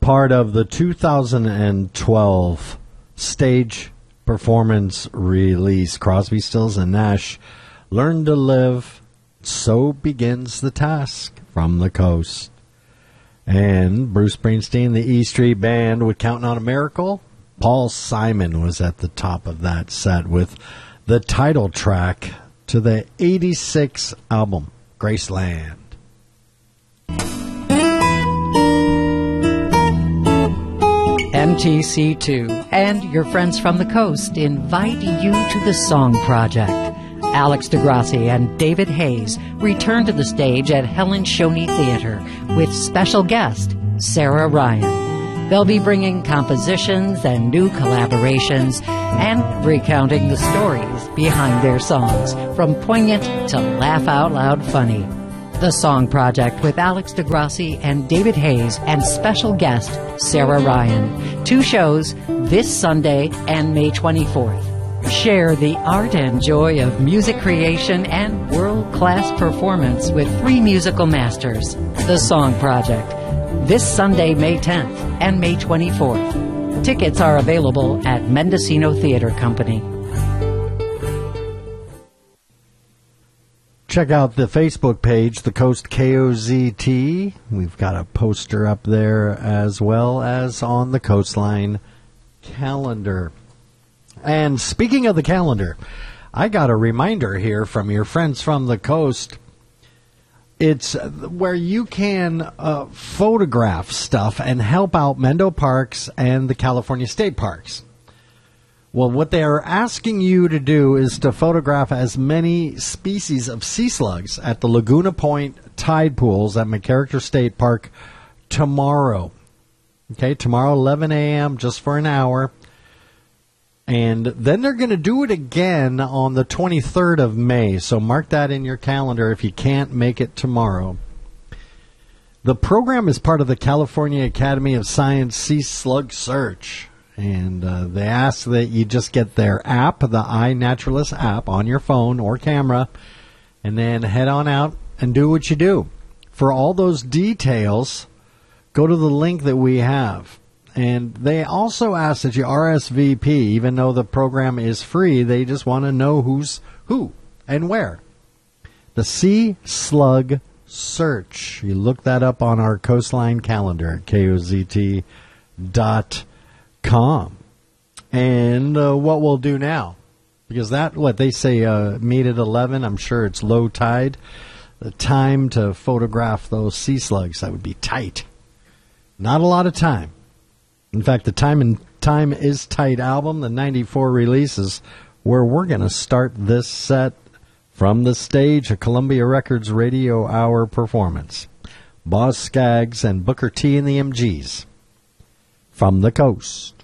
part of the 2012 stage performance release, Crosby, Stills, and Nash, Learn to Live, So Begins the Task, from the Coast. And Bruce Springsteen, the E Street Band, with Counting on a Miracle. Paul Simon was at the top of that set with the title track to the 86 album, Graceland. MTC2 and your friends from the coast invite you to the Song Project. Alex DeGrassi and David Hayes return to the stage at Helen Shoney Theater with special guest Sarah Ryan. They'll be bringing compositions and new collaborations and recounting the stories behind their songs, from poignant to laugh-out-loud funny. The Song Project with Alex DeGrassi and David Hayes and special guest Sarah Ryan. 2 shows this Sunday and May 24th. Share the art and joy of music creation and world-class performance with 3 musical masters. The Song Project, this Sunday, May 10th and May 24th. Tickets are available at Mendocino Theater Company. Check out the Facebook page, The Coast KOZT. We've got a poster up there as well as on the Coastline calendar. And speaking of the calendar, I got a reminder here from your friends from the coast. It's where you can photograph stuff and help out Mendo Parks and the California State Parks. Well, what they are asking you to do is to photograph as many species of sea slugs at the Laguna Point tide pools at McCarran State Park tomorrow. Okay, tomorrow 11 a.m. just for an hour. And then they're going to do it again on the 23rd of May. So mark that in your calendar if you can't make it tomorrow. The program is part of the California Academy of Science Sea Slug Search. And they ask that you just get their app, the iNaturalist app, on your phone or camera, and then head on out and do what you do. For all those details, go to the link that we have. And they also ask that you RSVP, even though the program is free. They just want to know who's who and where. The Sea Slug Search. You look that up on our Coastline calendar at KOZT.com. And what we'll do now, because that, what they say, meet at 11, I'm sure it's low tide. The time to photograph those sea slugs, that would be tight. Not a lot of time. In fact, the Time Is Tight album, the 94 release, is where we're going to start this set from the stage, a Columbia Records Radio Hour performance. Boz Scaggs and Booker T and the MGs from the coast.